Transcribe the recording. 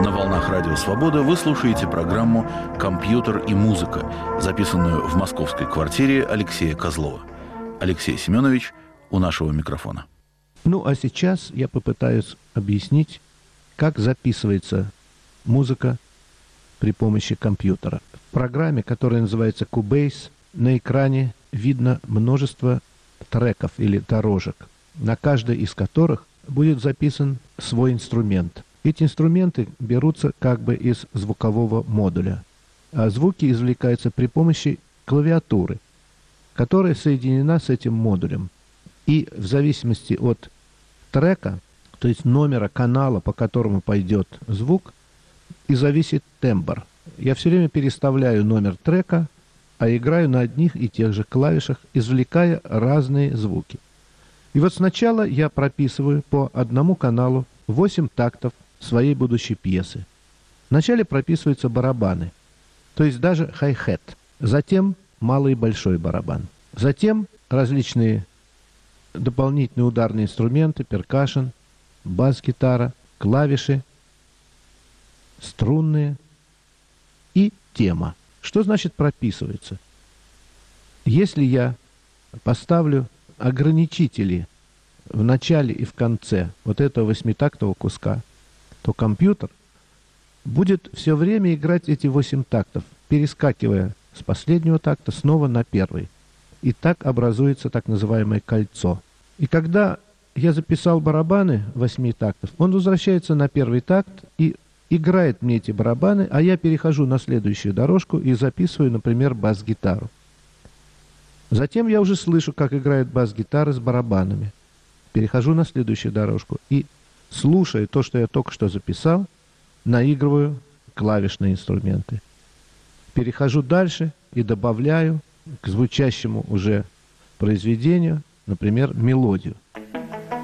На волнах Радио Свобода вы слушаете программу «Компьютер и музыка», записанную в московской квартире Алексея Козлова. Алексей Семенович у нашего микрофона. Ну, а сейчас я попытаюсь объяснить, как записывается музыка при помощи компьютера. В программе, которая называется Cubase, на экране видно множество треков или дорожек, на каждой из которых будет записан свой инструмент. Эти инструменты берутся как бы из звукового модуля, а звуки извлекаются при помощи клавиатуры, которая соединена с этим модулем. И в зависимости от трека, то есть номера канала, по которому пойдет звук, и зависит тембр. Я все время переставляю номер трека, а играю на одних и тех же клавишах, извлекая разные звуки. И вот сначала я прописываю по одному каналу 8 тактов своей будущей пьесы. Вначале прописываются барабаны, то есть даже хай-хет, затем малый и большой барабан, затем различные дополнительные ударные инструменты, перкашн, бас-гитара, клавиши, струнные и тема. Что значит прописывается? Если я поставлю ограничители в начале и в конце вот этого восьмитактового куска, то компьютер будет все время играть эти 8 тактов, перескакивая с последнего такта снова на первый. И так образуется так называемое кольцо. И когда я записал барабаны 8 тактов, он возвращается на первый такт и играет мне эти барабаны, а я перехожу на следующую дорожку и записываю, например, бас-гитару. Затем я уже слышу, как играет бас-гитара с барабанами. Перехожу на следующую дорожку и, слушая то, что я только что записал, наигрываю клавишные инструменты. Перехожу дальше и добавляю к звучащему уже произведению, например, мелодию.